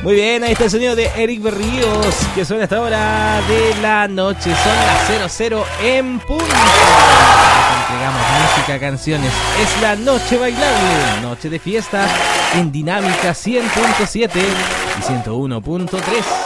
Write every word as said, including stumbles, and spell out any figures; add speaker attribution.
Speaker 1: Muy bien, ahí está el sonido de Eric Berríos, que suena a esta hora de la noche. Son las cero cero en punto. Entregamos música, canciones. Es la noche bailable, noche de fiesta en Dinámica cien punto siete y ciento uno punto tres.